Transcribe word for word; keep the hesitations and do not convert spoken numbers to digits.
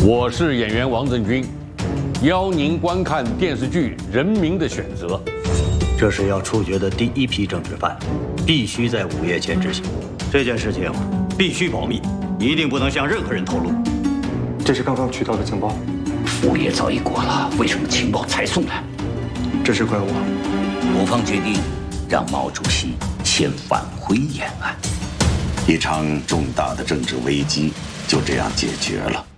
我是演员王振军，邀您观看电视剧《人民的选择》。 这是要处决的第一批政治犯，必须在午夜前执行。这件事情必须保密，一定不能向任何人透露。 这是刚刚取到的情报。 午夜早已过了，为什么情报才送来？ 这是怪我。 我方决定让毛主席先返回延安。 一场重大的政治危机就这样解决了。